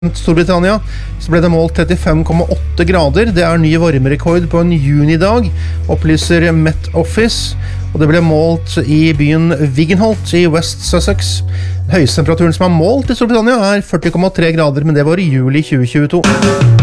Storbritannia så ble det målt 35,8 grader. Det er ny varmerekord på en junidag, opplyser Met Office. Og det ble målt i byen Wigenholt i West Sussex. Høyestemperaturen som er målt i Storbritannia er 40,3 grader, men det var i juli 2022.